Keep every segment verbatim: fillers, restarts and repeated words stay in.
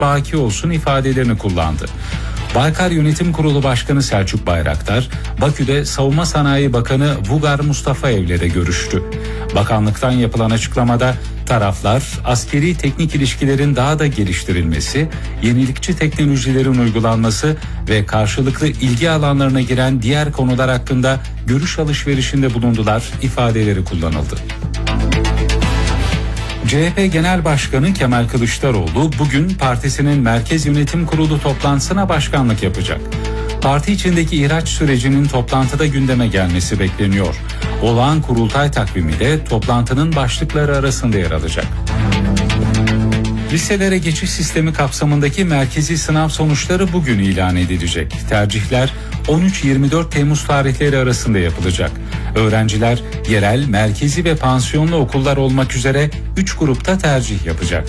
baki olsun ifadelerini kullandı. Baykar Yönetim Kurulu Başkanı Selçuk Bayraktar, Bakü'de Savunma Sanayi Bakanı Vugar Mustafaev ile de görüştü. Bakanlıktan yapılan açıklamada taraflar askeri teknik ilişkilerin daha da geliştirilmesi, yenilikçi teknolojilerin uygulanması ve karşılıklı ilgi alanlarına giren diğer konular hakkında görüş alışverişinde bulundular ifadeleri kullanıldı. C H P Genel Başkanı Kemal Kılıçdaroğlu bugün partisinin Merkez Yönetim Kurulu toplantısına başkanlık yapacak. Parti içindeki ihraç sürecinin toplantıda gündeme gelmesi bekleniyor. Olağan kurultay takvimi de toplantının başlıkları arasında yer alacak. Liselere geçiş sistemi kapsamındaki merkezi sınav sonuçları bugün ilan edilecek. Tercihler on üç yirmi dört Temmuz tarihleri arasında yapılacak. Öğrenciler yerel, merkezi ve pansiyonlu okullar olmak üzere üç grupta tercih yapacak.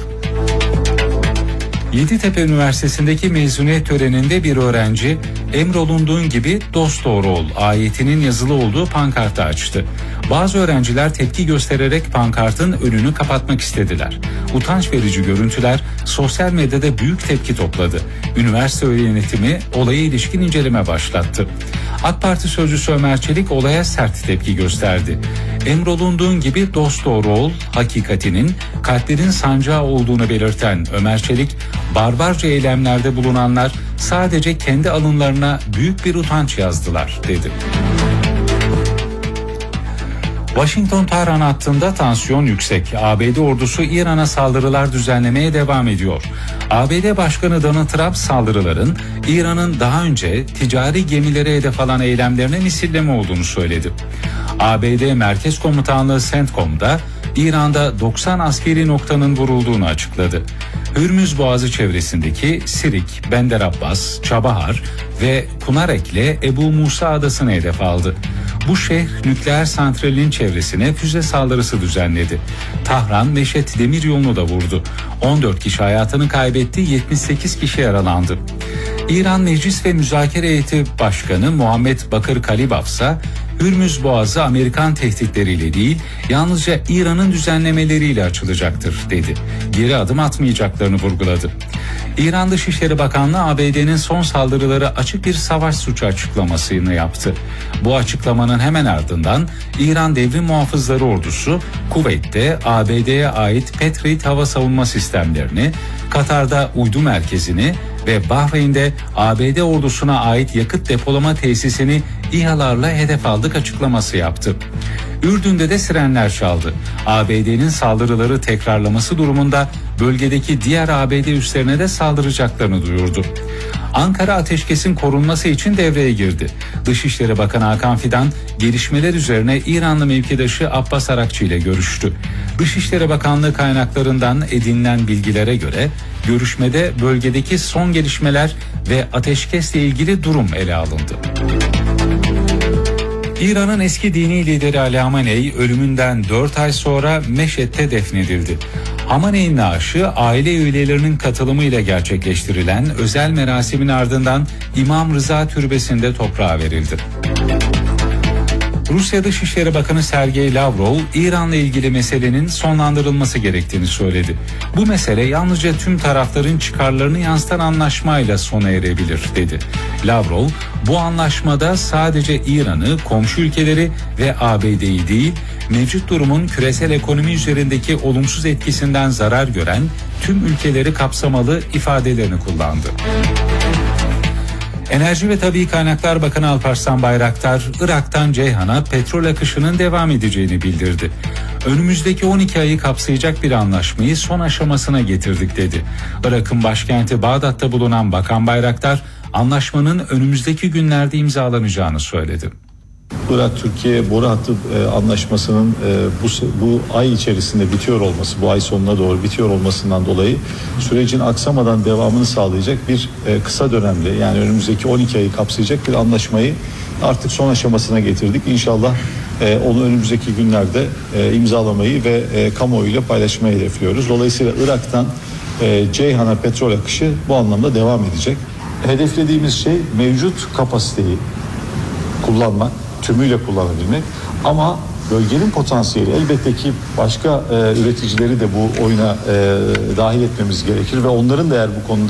Yeditepe Üniversitesi'ndeki mezuniyet töreninde bir öğrenci emrolunduğun gibi dosdoğru ol ayetinin yazılı olduğu pankartı açtı. Bazı öğrenciler tepki göstererek pankartın önünü kapatmak istediler. Utanç verici görüntüler sosyal medyada büyük tepki topladı. Üniversite yönetimi olaya ilişkin inceleme başlattı. AK Parti sözcüsü Ömer Çelik olaya sert tepki gösterdi. Emrolunduğun gibi dosdoğru ol hakikatinin kalplerin sancağı olduğunu belirten Ömer Çelik, barbarca eylemlerde bulunanlar sadece kendi alınlarına büyük bir utanç yazdılar dedi. Washington-Tahran hattında tansiyon yüksek. A B D ordusu İran'a saldırılar düzenlemeye devam ediyor. A B D Başkanı Donald Trump saldırıların İran'ın daha önce ticari gemilere hedef alan eylemlerine misilleme olduğunu söyledi. A B D Merkez Komutanlığı CENTCOM'da İran'da doksan askeri noktanın vurulduğunu açıkladı. Hürmüz Boğazı çevresindeki Sirik, Bender Abbas, Çabahar ve Punarek'le Ebu Musa adasını hedef aldı. Bu şehir nükleer santralin çevresine füze saldırısı düzenledi. Tahran, Meşet demiryolunu da vurdu. on dört kişi hayatını kaybetti, yetmiş sekiz kişi yaralandı. İran Meclis ve Müzakere Heyeti Başkanı Muhammed Bakır Kalibaf ise Hürmüz Boğazı Amerikan tehditleriyle değil, yalnızca İran'ın düzenlemeleriyle açılacaktır dedi. Geri adım atmayacaklarını vurguladı. İran Dışişleri Bakanlığı A B D'nin son saldırıları açık bir savaş suçu açıklamasını yaptı. Bu açıklamanın hemen ardından İran Devrim Muhafızları Ordusu Kuveyt'te A B D'ye ait Patriot hava savunma sistemlerini, Katar'da uydu merkezini ve Bahreyn'de A B D ordusuna ait yakıt depolama tesisini İHA'larla hedef aldık açıklaması yaptı. Ürdün'de de sirenler çaldı. A B D'nin saldırıları tekrarlaması durumunda bölgedeki diğer A B D üslerine de saldıracaklarını duyurdu. Ankara ateşkesin korunması için devreye girdi. Dışişleri Bakanı Hakan Fidan gelişmeler üzerine İranlı mevkidaşı Abbas Arakçı ile görüştü. Dışişleri Bakanlığı kaynaklarından edinilen bilgilere göre görüşmede bölgedeki son gelişmeler ve ateşkesle ilgili durum ele alındı. İran'ın eski dini lideri Ali Hamenei ölümünden dört ay sonra Meşet'te defnedildi. Hamenei'nin naaşı aile üyelerinin katılımıyla gerçekleştirilen özel merasimin ardından İmam Rıza Türbesi'nde toprağa verildi. Rusya Dışişleri Bakanı Sergey Lavrov, İran'la ilgili meselenin sonlandırılması gerektiğini söyledi. Bu mesele yalnızca tüm tarafların çıkarlarını yansıtan anlaşmayla sona erebilir dedi. Lavrov, bu anlaşmada sadece İran'ı, komşu ülkeleri ve A B D'yi değil, mevcut durumun küresel ekonomi üzerindeki olumsuz etkisinden zarar gören tüm ülkeleri kapsamalı ifadelerini kullandı. Enerji ve Tabii Kaynaklar Bakanı Alparslan Bayraktar, Irak'tan Ceyhan'a petrol akışının devam edeceğini bildirdi. Önümüzdeki on iki ayı kapsayacak bir anlaşmayı son aşamasına getirdik dedi. Irak'ın başkenti Bağdat'ta bulunan Bakan Bayraktar, anlaşmanın önümüzdeki günlerde imzalanacağını söyledi. Irak-Türkiye boru hattı e, anlaşmasının e, bu bu ay içerisinde bitiyor olması, bu ay sonuna doğru bitiyor olmasından dolayı sürecin aksamadan devamını sağlayacak bir e, kısa dönemde, yani önümüzdeki on iki ayı kapsayacak bir anlaşmayı artık son aşamasına getirdik. İnşallah e, onu önümüzdeki günlerde e, imzalamayı ve e, kamuoyuyla paylaşmayı hedefliyoruz. Dolayısıyla Irak'tan e, Ceyhan'a petrol akışı bu anlamda devam edecek. Hedeflediğimiz şey mevcut kapasiteyi kullanmak, tümüyle kullanabilmek ama bölgenin potansiyeli, elbette ki başka e, üreticileri de bu oyuna e, dahil etmemiz gerekir ve onların da eğer bu konuda